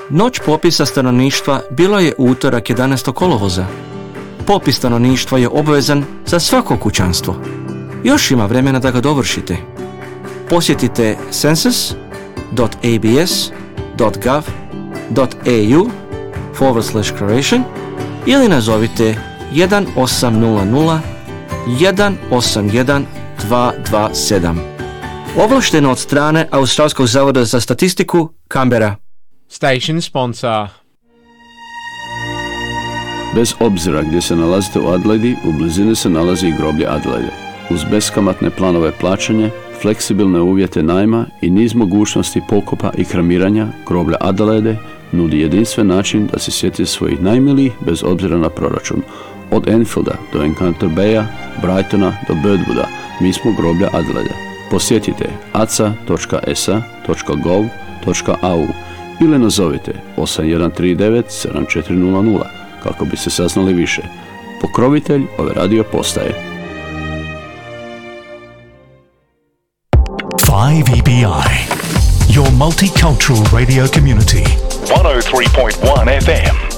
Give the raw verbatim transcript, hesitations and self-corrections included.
Noć popisa stanovništva bilo je utorak jedanaestog kolovoza. Popis stanovništva je obvezan za svako kućanstvo. Još ima vremena da ga dovršite. Posjetite census dot a b s dot gov dot a u forward slash Croatian ili nazovite jedan osam nula nula jedan osam jedan dva dva sedam. Ovlašteno od strane Australskog zavoda za statistiku, Canberra. Station sponsor. Bez obzira gdje se nalazite u Adelaide, u blizini se nalazi i groblje Adelaide. Uz beskamatne planove plaćanja, fleksibilne uvjete najma i niz mogućnosti pokopa i kremiranja, groblje Adelaide nudi jedinstven način da se sjeti svojih najmilijih bez obzira na proračun. Od Enfielda do Encounter Baya, Brightona do Birdwooda, mi smo groblja Adelaide. Posjetite a c a dot s a dot gov dot a u ili nazovite osam jedan tri devet sedam četiri nula nula kako biste saznali više. Pokrovitelj ove radio postaje. five E B I, your multicultural radio community. one oh three point one F M.